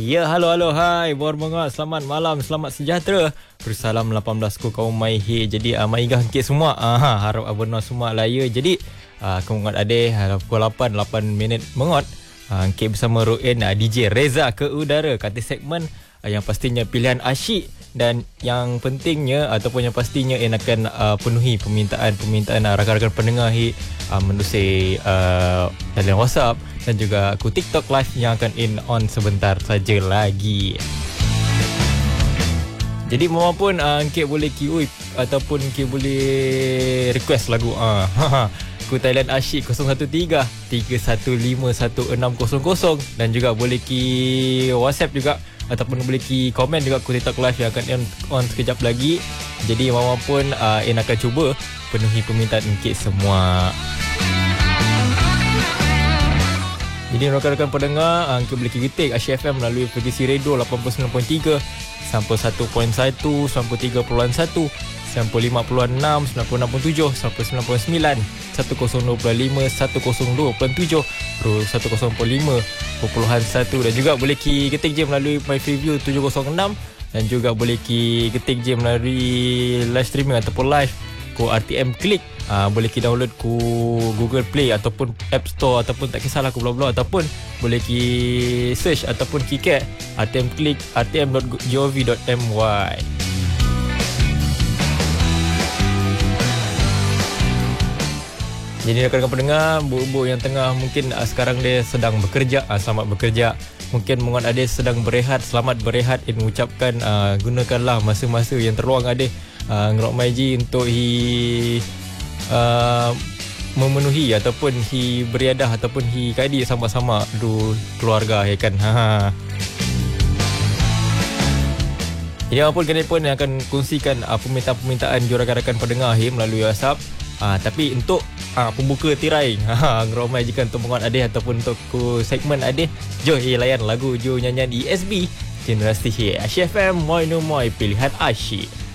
Ya, halo, hai. Bormongat, selamat malam, selamat sejahtera. Bersalam 18 ku kaum mai he. Jadi mai gah ke semua. Harap abona semua laya. Jadi kemungat ade pukul 8 minit mengot. Ke bersama Ruin DJ Reza ke udara kata segmen yang pastinya pilihan asyik dan yang pentingnya ataupun yang pastinya akan penuhi permintaan rakan-rakan pendengar menerusi talian WhatsApp dan juga aku TikTok live yang akan on sebentar saja lagi. Jadi maupun Encik boleh QI ataupun Encik boleh request lagu Ku Thailand Asyik 013-315-1600 dan juga boleh ki WhatsApp juga ataupun boleh ki komen juga ku TikTok live yang akan on sekejap lagi. Jadi maupun akan cuba penuhi permintaan Encik semua. Jadi rakan-rakan pendengar, Encik boleh ketik Asyik FM melalui frekuensi radio 89.3, sampul 1.1, sampul 3.1, sampul 5.6, 96.7, sampul 9.9, 1025, 102.7, 105.1 dan juga boleh ketik je melalui My Preview 706 dan juga boleh ketik je melalui live streaming ataupun live ku RTM Klik. Boleh download ku Google Play ataupun App Store ataupun tak kisahlah ku bla-bla ataupun boleh search ataupun cat RTM Klik rtm.gov.my. Jadi rakan-rakan pendengar, bu-bu yang tengah mungkin sekarang dia sedang bekerja, selamat bekerja. Mungkin mengon ada sedang berehat, selamat berehat. Mengucapkan gunakanlah masa-masa yang terluang ada ngerok maiji untuk memenuhi ataupun beriadah ataupun kaidi sama-sama keluarga ya kan. Jadi apapun kena pun yang akan kongsikan permintaan-permintaan rakan-rakan pendengar melalui WhatsApp. Tapi untuk pembuka tirai ngeromai jika untuk menguat adeh ataupun untuk segmen adeh, jom layan lagu nyanyian ESB Generasi Asyik FM Moi No Moi Pilihan Asyik.